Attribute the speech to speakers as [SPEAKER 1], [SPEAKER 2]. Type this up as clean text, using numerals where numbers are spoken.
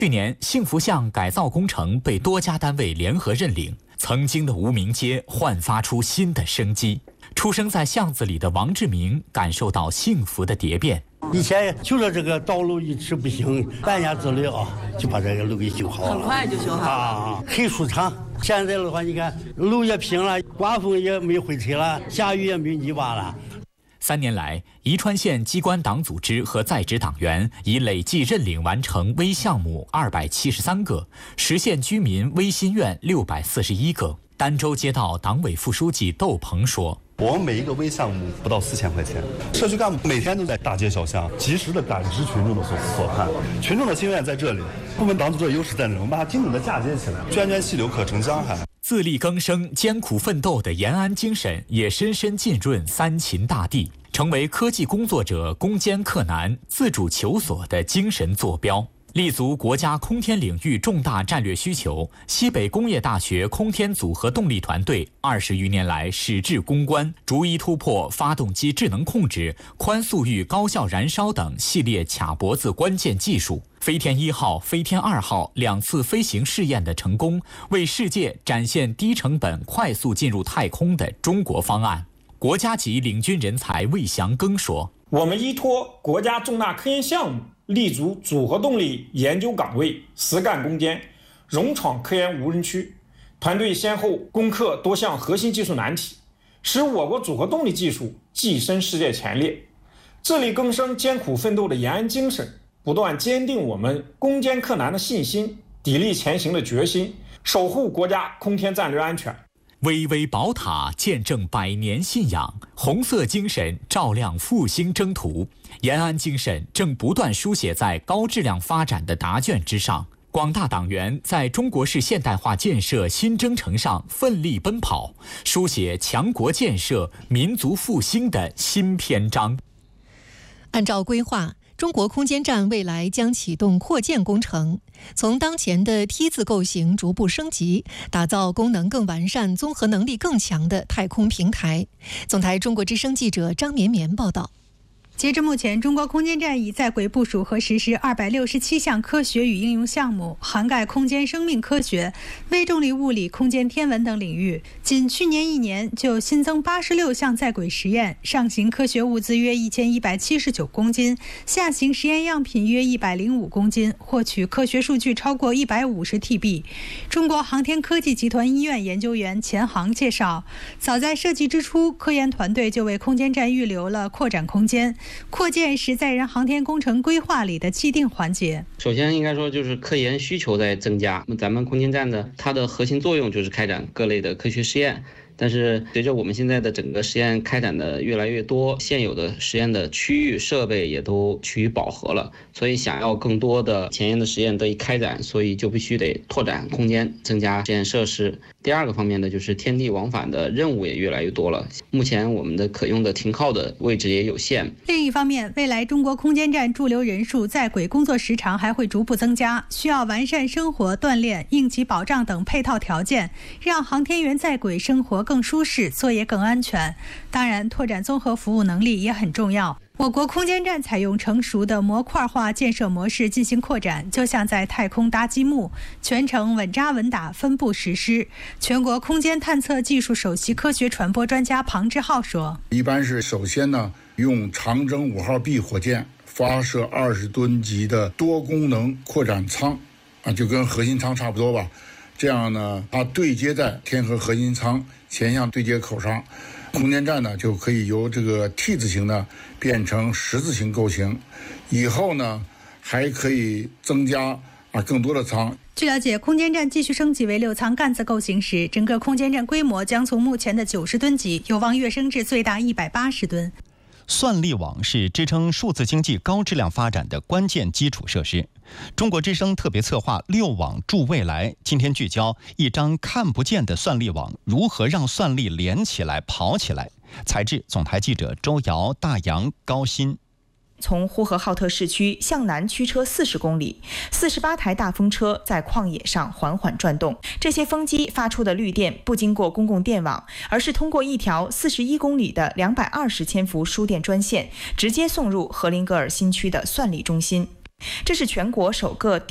[SPEAKER 1] 去年，幸福巷改造工程被多家单位联合认领，曾经的无名街焕发出新的生机。出生在巷子里的王志明感受到幸福的蝶变。
[SPEAKER 2] 以前就说这个道路一直不行，半年之内就把这个路给修好了，
[SPEAKER 3] 很快就修好了，
[SPEAKER 2] 很舒畅。现在的话，你看路也平了，刮风也没灰尘了，下雨也没泥巴了。
[SPEAKER 1] 3年来，宜川县机关党组织和在职党员已累计认领完成微项目273个，实现居民微心愿641个。儋州街道党委副书记窦鹏说：“
[SPEAKER 4] 我们每一个微项目不到4000块钱，社区干部每天都在大街小巷及时的感知群众的所盼，群众的心愿在这里，部门党组织的优势在这里，我们把它精准的嫁接起来，涓涓细流可成江海。”
[SPEAKER 1] 自力更生、艰苦奋斗的延安精神也深深浸润三秦大地，成为科技工作者攻坚克难、自主求索的精神坐标。立足国家空天领域重大战略需求，西北工业大学空天组合动力团队20余年来矢志攻关，逐一突破发动机智能控制、宽速域高效燃烧等系列卡脖子关键技术。飞天1号、飞天2号2次飞行试验的成功，为世界展现低成本、快速进入太空的中国方案。国家级领军人才魏祥庚说：“
[SPEAKER 5] 我们依托国家重大科研项目，立足组合动力研究岗位，实干攻坚，勇闯科研无人区。团队先后攻克多项核心技术难题，使我国组合动力技术跻身世界前列。自力更生、艰苦奋斗的延安精神，不断坚定我们攻坚克难的信心，砥砺前行的决心，守护国家空天战略安全。”
[SPEAKER 1] 巍巍宝塔见证100年信仰，红色精神照亮复兴征途。延安精神正不断书写在高质量发展的答卷之上。广大党员在中国式现代化建设新征程上奋力奔跑，书写强国建设、民族复兴的新篇章。
[SPEAKER 6] 按照规划，中国空间站未来将启动扩建工程，从当前的梯字构型逐步升级，打造功能更完善、综合能力更强的太空平台。总台中国之声记者张绵绵报道。
[SPEAKER 7] 截至目前，中国空间站已在轨部署和实施267项科学与应用项目，涵盖空间生命科学、微重力物理、空间天文等领域。仅去年1年就新增86项在轨实验，上行科学物资约1179公斤，下行实验样品约105公斤，获取科学数据超过150 TB。中国航天科技集团医院研究员钱航介绍，早在设计之初，科研团队就为空间站预留了扩展空间。扩建是载人航天工程规划里的既定环节。
[SPEAKER 8] 首先应该说就是科研需求在增加，咱们空间站的它的核心作用就是开展各类的科学实验。但是随着我们现在的整个实验开展的越来越多，现有的实验的区域设备也都趋于饱和了，所以想要更多的前沿的实验得以开展，所以就必须得拓展空间，增加实验设施。第二个方面呢，就是天地往返的任务也越来越多了，目前我们的可用的停靠的位置也有限。
[SPEAKER 7] 另一方面，未来中国空间站驻留人数、在轨工作时长还会逐步增加，需要完善生活、锻炼、应急保障等配套条件，让航天员在轨生活更舒适，作业更安全。当然，拓展综合服务能力也很重要。我国空间站采用成熟的模块化建设模式进行扩展，就像在太空搭积木，全程稳扎稳打，分步实施。全国空间探测技术首席科学传播专家庞志浩说：“
[SPEAKER 9] 一般是首先呢，用长征5号 B 火箭发射20吨级的多功能扩展舱，就跟核心舱差不多吧。这样呢，它对接在天河核心舱前向对接口上。”空间站呢就可以由这个 T 字形呢变成十字形构型，以后呢还可以增加更多的舱。
[SPEAKER 7] 据了解，空间站继续升级为6舱干字构型时，整个空间站规模将从目前的90吨级有望跃升至最大180吨。
[SPEAKER 10] 算力网是支撑数字经济高质量发展的关键基础设施。中国之声特别策划6网助未来，今天聚焦一张看不见的算力网，如何让算力连起来、跑起来。采制总台记者周瑶、大洋、高鑫。
[SPEAKER 11] 从呼和浩特市区向南驱车40公里，48台大风车在旷野上缓缓转动。这些风机发出的绿电不经过公共电网，而是通过一条41公里的220千伏输电专线，直接送入荷林格尔新区的算力中心。这是全国首个